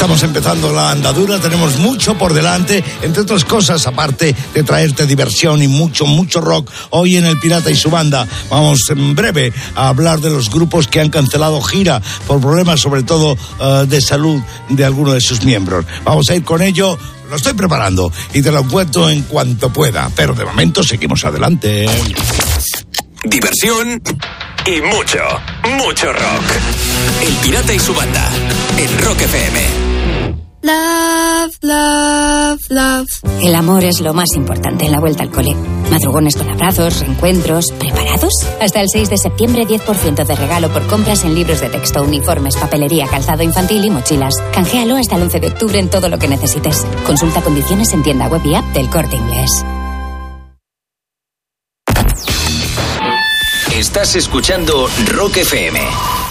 Estamos empezando la andadura, tenemos mucho por delante, entre otras cosas, aparte de traerte diversión y mucho rock, hoy en El Pirata y su Banda vamos en breve a hablar de los grupos que han cancelado gira por problemas sobre todo de salud de alguno de sus miembros. Vamos a ir con ello, lo estoy preparando y te lo cuento en cuanto pueda, pero de momento seguimos adelante. Diversión y mucho rock. El Pirata y su Banda en Rock FM. Love, love, love. El amor es lo más importante en la vuelta al cole. Madrugones con abrazos, reencuentros. ¿Preparados? Hasta el 6 de septiembre, 10% de regalo por compras en libros de texto, uniformes, papelería, calzado infantil y mochilas. Canjealo hasta el 11 de octubre en todo lo que necesites. Consulta condiciones en tienda web y app del Corte Inglés. Estás escuchando Rock FM.